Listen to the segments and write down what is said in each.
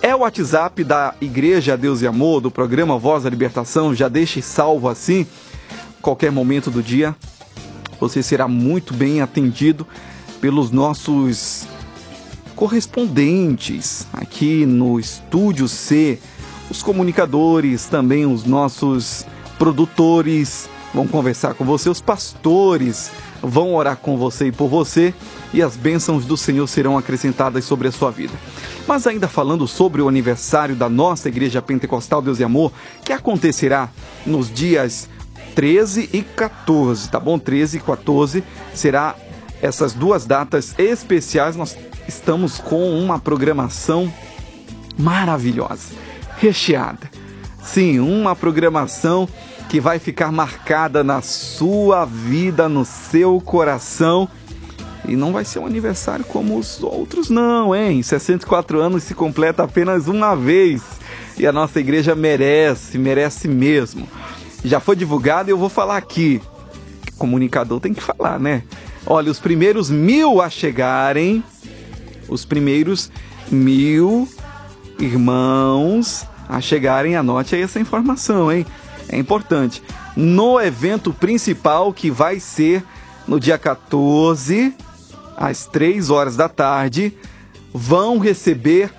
É o WhatsApp da Igreja Deus e Amor, do programa Voz da Libertação. Já deixe salvo assim, qualquer momento do dia. Você será muito bem atendido pelos nossos correspondentes aqui no Estúdio C, os comunicadores, também os nossos produtores vão conversar com você, os pastores vão orar com você e por você, e as bênçãos do Senhor serão acrescentadas sobre a sua vida. Mas ainda falando sobre o aniversário da nossa Igreja Pentecostal Deus e Amor, que acontecerá nos dias 13 e 14, tá bom? 13 e 14 será essas duas datas especiais. Nós estamos com uma programação maravilhosa, recheada. Sim, uma programação que vai ficar marcada na sua vida, no seu coração. E não vai ser um aniversário como os outros não, hein? 64 anos se completa apenas uma vez. E a nossa igreja merece mesmo. Já foi divulgado e eu vou falar aqui. O comunicador tem que falar, né? Olha, os primeiros 1000 a chegarem, os primeiros 1000 irmãos a chegarem, anote aí essa informação, hein? É importante. No evento principal, que vai ser no dia 14, às 3 horas da tarde, vão receber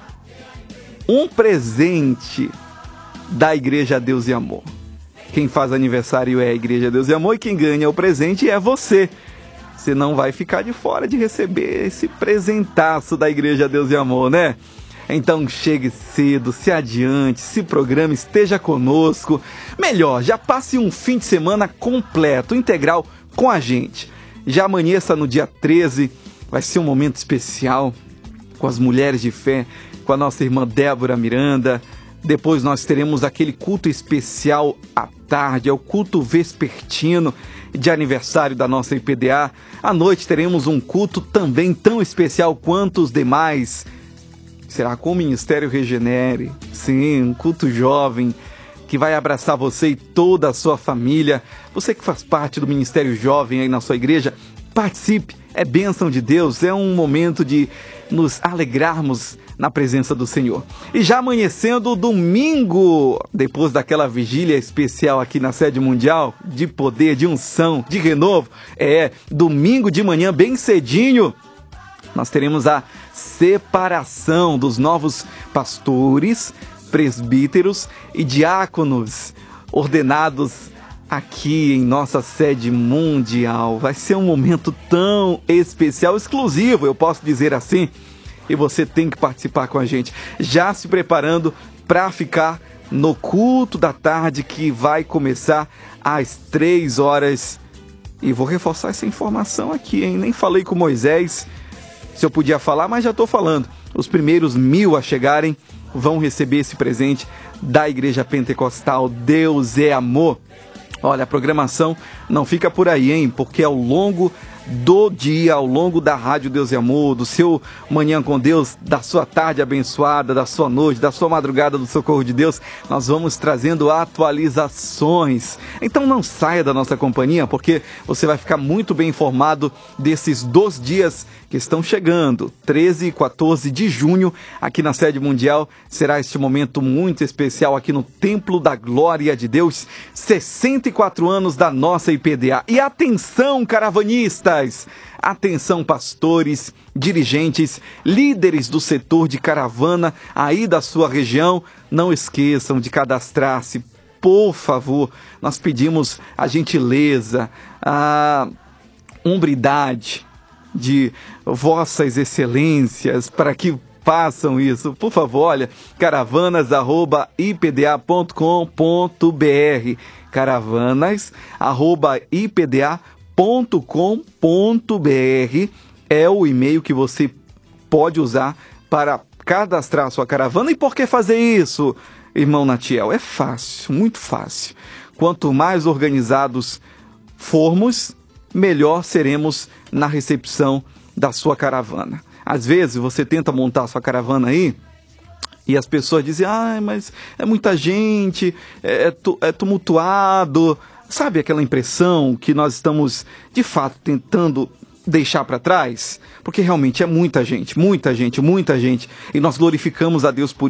um presente da Igreja Deus e Amor. Quem faz aniversário é a Igreja Deus e Amor e quem ganha o presente é você. Você não vai ficar de fora de receber esse presentaço da Igreja Deus e Amor, né? Então chegue cedo, se adiante, se programe, esteja conosco. Melhor, já passe um fim de semana completo, integral com a gente. Já amanheça no dia 13, vai ser um momento especial com as mulheres de fé, com a nossa irmã Débora Miranda. Depois nós teremos aquele culto especial à tarde, é o culto vespertino de aniversário da nossa IPDA. À noite teremos um culto também tão especial quanto os demais. Será com o Ministério Regenere, sim, um culto jovem que vai abraçar você e toda a sua família. Você que faz parte do Ministério Jovem aí na sua igreja, participe, é bênção de Deus, é um momento de nos alegrarmos na presença do Senhor. E já amanhecendo domingo, depois daquela vigília especial aqui na sede mundial, de poder, de unção, de renovo, domingo de manhã bem cedinho, nós teremos a separação dos novos pastores, presbíteros e diáconos ordenados aqui em nossa sede mundial. Vai ser um momento tão especial, exclusivo, eu posso dizer assim, e você tem que participar com a gente, já se preparando para ficar no culto da tarde que vai começar às 3 horas. E vou reforçar essa informação aqui, hein? Nem falei com Moisés se eu podia falar, mas já estou falando. Os primeiros 1000 a chegarem vão receber esse presente da Igreja Pentecostal Deus é Amor. Olha, a programação não fica por aí, hein? Porque ao longo do dia, ao longo da Rádio Deus e Amor, do seu Manhã com Deus, da sua tarde abençoada, da sua noite, da sua madrugada do Socorro de Deus, nós vamos trazendo atualizações. Então não saia da nossa companhia, porque você vai ficar muito bem informado desses 2 dias que estão chegando. 13 e 14 de junho, aqui na sede mundial, será este momento muito especial aqui no Templo da Glória de Deus, 64 anos da nossa IPDA. E atenção, caravanistas! Atenção, pastores, dirigentes, líderes do setor de caravana aí da sua região, não esqueçam de cadastrar-se, por favor. Nós pedimos a gentileza, a hombridade de vossas excelências para que façam isso. Por favor, olha, caravanas@ipda.com.br, caravanas@ipda.com.br é o e-mail que você pode usar para cadastrar a sua caravana. E por que fazer isso, irmão Natiel? É fácil, muito fácil. Quanto mais organizados formos, melhor seremos na recepção da sua caravana. Às vezes você tenta montar a sua caravana aí e as pessoas dizem, mas é muita gente, é tumultuado. Sabe aquela impressão que nós estamos, de fato, tentando deixar para trás? Porque realmente é muita gente, muita gente, muita gente. E nós glorificamos a Deus por